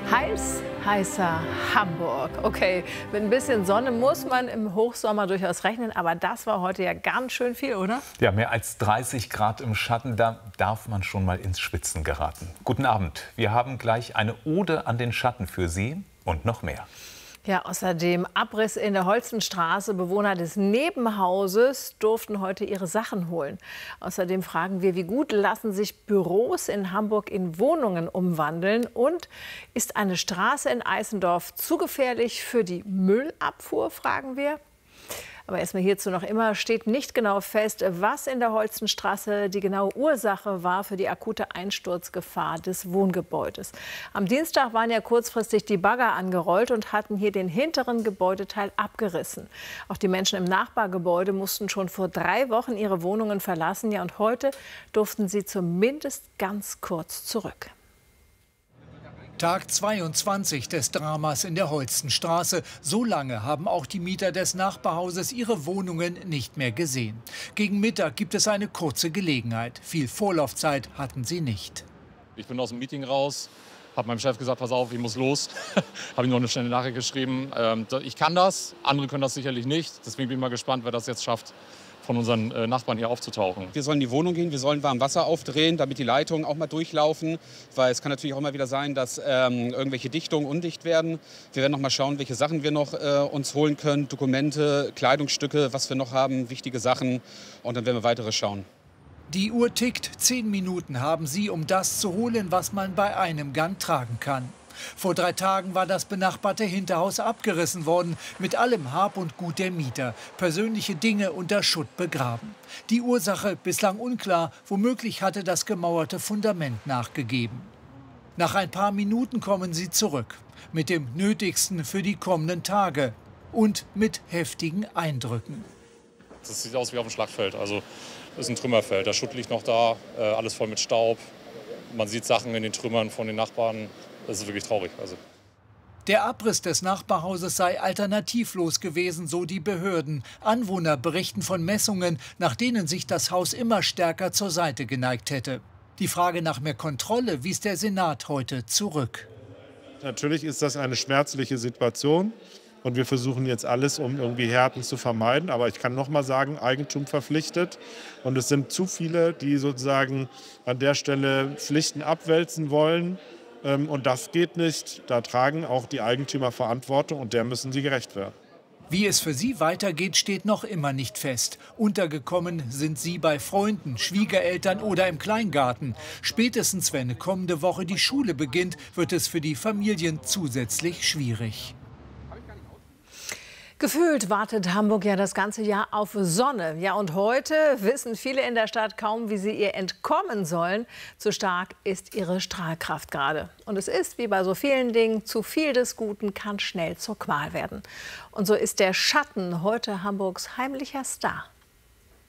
Heißer Hamburg. Okay, mit ein bisschen Sonne muss man im Hochsommer durchaus rechnen, aber das war heute ja ganz schön viel, oder? Ja, mehr als 30 Grad im Schatten, da darf man schon mal ins Schwitzen geraten. Guten Abend, wir haben gleich eine Ode an den Schatten für Sie und noch mehr. Ja, außerdem Abriss in der Holstenstraße. Bewohner des Nebenhauses durften heute ihre Sachen holen. Außerdem fragen wir, wie gut lassen sich Büros in Hamburg in Wohnungen umwandeln? Und ist eine Straße in Eisendorf zu gefährlich für die Müllabfuhr, fragen wir. Aber erstmal hierzu noch immer steht nicht genau fest, was in der Holstenstraße die genaue Ursache war für die akute Einsturzgefahr des Wohngebäudes. Am Dienstag waren ja kurzfristig die Bagger angerollt und hatten hier den hinteren Gebäudeteil abgerissen. Auch die Menschen im Nachbargebäude mussten schon vor 3 Wochen ihre Wohnungen verlassen. Ja, und heute durften sie zumindest ganz kurz zurück. Tag 22 des Dramas in der Holstenstraße. So lange haben auch die Mieter des Nachbarhauses ihre Wohnungen nicht mehr gesehen. Gegen Mittag gibt es eine kurze Gelegenheit. Viel Vorlaufzeit hatten sie nicht. Ich bin aus dem Meeting raus, habe meinem Chef gesagt, pass auf, ich muss los. Habe ihm noch eine schnelle Nachricht geschrieben. Ich kann das, andere können das sicherlich nicht. Deswegen bin ich mal gespannt, wer das jetzt schafft, von unseren Nachbarn hier aufzutauchen. Wir sollen in die Wohnung gehen, wir sollen warm Wasser aufdrehen, damit die Leitungen auch mal durchlaufen. Weil es kann natürlich auch mal wieder sein, dass irgendwelche Dichtungen undicht werden. Wir werden noch mal schauen, welche Sachen wir noch uns holen können. Dokumente, Kleidungsstücke, was wir noch haben, wichtige Sachen. Und dann werden wir weitere schauen. Die Uhr tickt. 10 Minuten haben sie, um das zu holen, was man bei einem Gang tragen kann. Vor 3 Tagen war das benachbarte Hinterhaus abgerissen worden, mit allem Hab und Gut der Mieter. Persönliche Dinge unter Schutt begraben. Die Ursache bislang unklar, womöglich hatte das gemauerte Fundament nachgegeben. Nach ein paar Minuten kommen sie zurück, mit dem Nötigsten für die kommenden Tage und mit heftigen Eindrücken. Das sieht aus wie auf dem Schlachtfeld, also das ist ein Trümmerfeld. Der Schutt liegt noch da, alles voll mit Staub. Man sieht Sachen in den Trümmern von den Nachbarn. Das ist wirklich traurig. Der Abriss des Nachbarhauses sei alternativlos gewesen, so die Behörden. Anwohner berichten von Messungen, nach denen sich das Haus immer stärker zur Seite geneigt hätte. Die Frage nach mehr Kontrolle wies der Senat heute zurück. Natürlich ist das eine schmerzliche Situation. Und wir versuchen jetzt alles, um irgendwie Härten zu vermeiden. Aber ich kann noch mal sagen, Eigentum verpflichtet. Und es sind zu viele, die sozusagen an der Stelle Pflichten abwälzen wollen. Und das geht nicht. Da tragen auch die Eigentümer Verantwortung und der müssen sie gerecht werden. Wie es für sie weitergeht, steht noch immer nicht fest. Untergekommen sind sie bei Freunden, Schwiegereltern oder im Kleingarten. Spätestens, wenn kommende Woche die Schule beginnt, wird es für die Familien zusätzlich schwierig. Gefühlt wartet Hamburg ja das ganze Jahr auf Sonne. Ja, und heute wissen viele in der Stadt kaum, wie sie ihr entkommen sollen. Zu stark ist ihre Strahlkraft gerade. Und es ist, wie bei so vielen Dingen, zu viel des Guten kann schnell zur Qual werden. Und so ist der Schatten heute Hamburgs heimlicher Star.